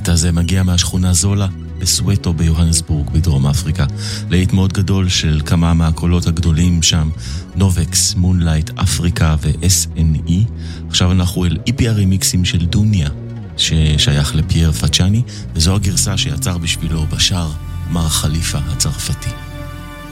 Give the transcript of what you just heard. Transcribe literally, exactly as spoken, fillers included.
הקטע הזה מגיע מהשכונה זולה בסווטו ביוהנסבורג בדרום אפריקה. להיט מאוד גדול של כמה מהקולות הגדולים שם, נובקס, מונלייט, אפריקה ו-אס אן אי. עכשיו אנחנו אל איפי הרימיקסים של דוניה, ששייך לפייר פאצ'אני, וזו הגרסה שיצר בשבילו בשאר מר חליפה הצרפתי.